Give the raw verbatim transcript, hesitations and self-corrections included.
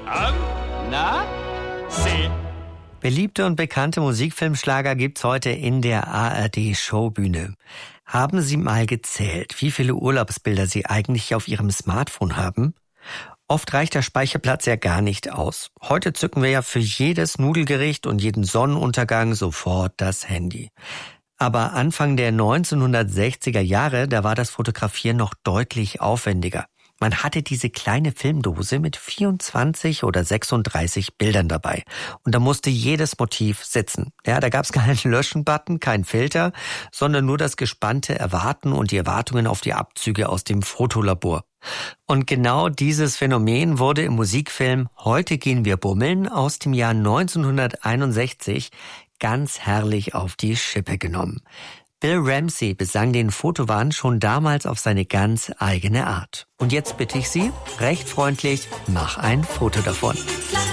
Ang, na, se. Beliebte und bekannte Musikfilmschlager gibt's heute in der A R D-Showbühne. Haben Sie mal gezählt, wie viele Urlaubsbilder Sie eigentlich auf Ihrem Smartphone haben? Oft reicht der Speicherplatz ja gar nicht aus. Heute zücken wir ja für jedes Nudelgericht und jeden Sonnenuntergang sofort das Handy. Aber Anfang der neunzehnhundertsechziger Jahre, da war das Fotografieren noch deutlich aufwendiger. Man hatte diese kleine Filmdose mit vierundzwanzig oder sechsunddreißig Bildern dabei. Und da musste jedes Motiv sitzen. Ja, da gab's keinen Löschen-Button, keinen Filter, sondern nur das gespannte Erwarten und die Erwartungen auf die Abzüge aus dem Fotolabor. Und genau dieses Phänomen wurde im Musikfilm Heute gehen wir bummeln aus dem Jahr neunzehnhunderteinundsechzig ganz herrlich auf die Schippe genommen. Bill Ramsey besang den Fotowahn schon damals auf seine ganz eigene Art. Und jetzt bitte ich Sie, recht freundlich, mach ein Foto davon.